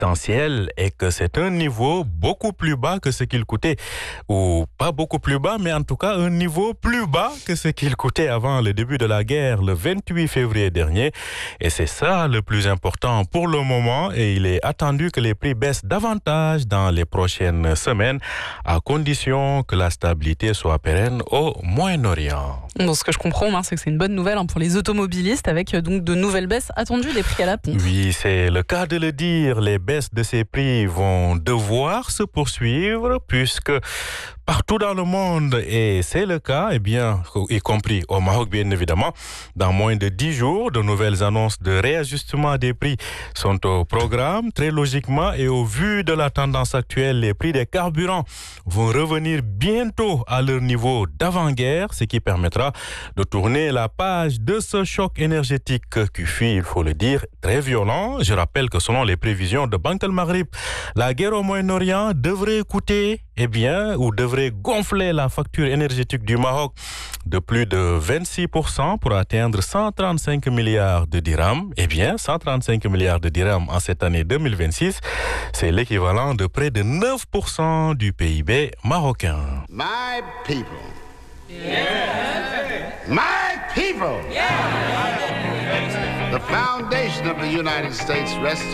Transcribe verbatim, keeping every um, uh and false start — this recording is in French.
substantiel et que c'est un niveau beaucoup plus bas que ce qu'il coûtait. Ou pas beaucoup plus bas, mais en tout cas un niveau plus bas que ce qu'il coûtait avant le début de la guerre, le vingt-huit février dernier. Et c'est ça le plus important pour le moment. Et il est attendu que les prix baissent davantage dans les prochaines semaines, à condition que la stabilité soit pérenne au Moyen-Orient. Bon, ce que je comprends, hein, c'est que c'est une bonne nouvelle hein, pour les automobilistes, avec euh, donc de nouvelles baisses attendues des prix à la pompe. Oui, c'est le cas de le dire. Les baisses de ces prix vont devoir se poursuivre puisque partout dans le monde, et c'est le cas, eh bien, y compris au Maroc bien évidemment, dans moins de dix jours, de nouvelles annonces de réajustement des prix sont au programme. Très logiquement et au vu de la tendance actuelle, les prix des carburants vont revenir bientôt à leur niveau d'avant-guerre, ce qui permettra de tourner la page de ce choc énergétique qui fut, il faut le dire, très violent. Je rappelle que selon les prévisions de Banque Al Maghrib, la guerre au Moyen-Orient devrait coûter, eh bien, ou devrait gonfler la facture énergétique du Maroc de plus de vingt-six pour cent pour atteindre cent trente-cinq milliards de dirhams. Eh bien, cent trente-cinq milliards de dirhams en cette année deux mille vingt-six, c'est l'équivalent de près de neuf pour cent du P I B marocain. My people. Yeah. My people. Yeah. The foundation of the United States rests